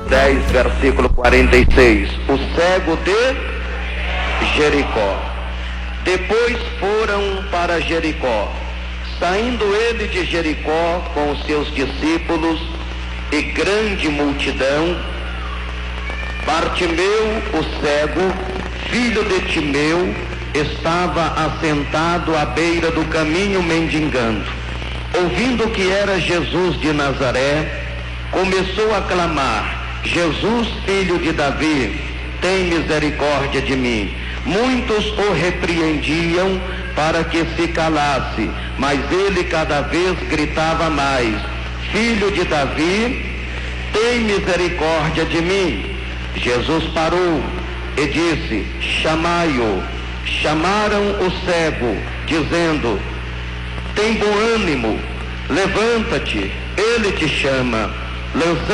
10, versículo 46. O cego de Jericó. Depois foram para Jericó. Saindo ele de Jericó com os seus discípulos e grande multidão, Bartimeu, o cego, filho de Timeu, estava assentado à beira do caminho mendigando. Ouvindo que era Jesus de Nazaré, começou a clamar: Jesus, filho de Davi, tem misericórdia de mim. Muitos o repreendiam para que se calasse, mas ele cada vez gritava mais: Filho de Davi, tem misericórdia de mim. Jesus parou e disse: chamai-o. Chamaram o cego, dizendo: tem bom ânimo, levanta-te, ele te chama. Lançando